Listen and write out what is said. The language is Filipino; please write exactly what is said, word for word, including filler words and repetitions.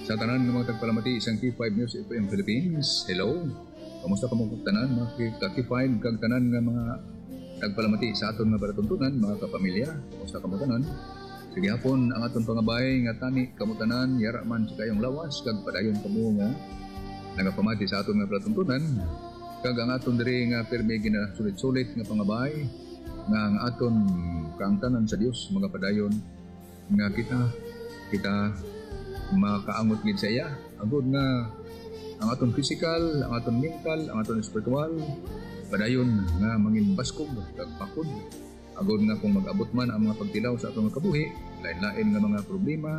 Sa tanan ng mga tagpalamati isang K five News F M Philippines. Hello. Kamusta ka mga tanan mga ka-K five kag tanan nga mga tagpalamati sa aton nga palatuntunan mga kapamilya. Kamusta ka mga tanan? Sige hapon ang aton pangabay nga tani kamutanan yara man sa kayong lawas kag padayon kamo nga nagapamati sa aton nga palatuntunan kag ang aton diri nga pirmi gina sulit-sulit nga pangabay nga ang aton kaangtanan sa Dios mga padayon nga kita kita makaangot gid sa iya agud nga ang aton physical, ang aton mental, ang aton spiritual padayon nga mangin baskog kag pakod agud nga kung mag-abot man ang mga pagtilaw sa atong kabuhi lain-lain nga mga problema